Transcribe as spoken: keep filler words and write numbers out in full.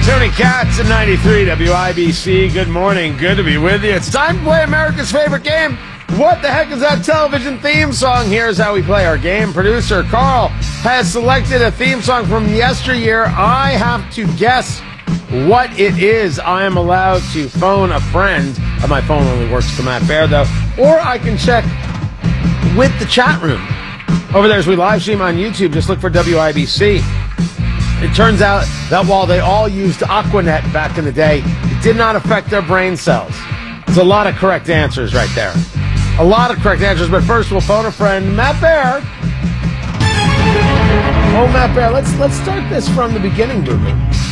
Tony Katz at ninety-three W I B C. Good morning. Good to be with you. It's time to play America's favorite game. What the heck is that television theme song? Here's how we play our game. Producer Carl has selected a theme song from yesteryear. I have to guess what it is. I am allowed to phone a friend. My phone only works for Matt Baer, though. Or I can check with the chat room. Over there as we live stream on YouTube, just look for W I B C. It turns out that while they all used Aquanet back in the day, it did not affect their brain cells. There's a lot of correct answers right there. A lot of correct answers, but first we'll phone a friend, Matt Baer. Oh, Matt Baer, let's let's start this from the beginning, Boo Boo.